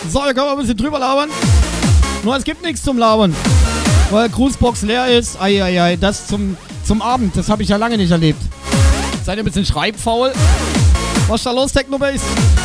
So, da können wir ein bisschen drüber labern. Nur es gibt nichts zum Labern. Weil Grußbox leer ist. Eieiei, das zum Abend. Das habe ich ja lange nicht erlebt. Seid ihr ein bisschen schreibfaul? Was ist da los, Technobase?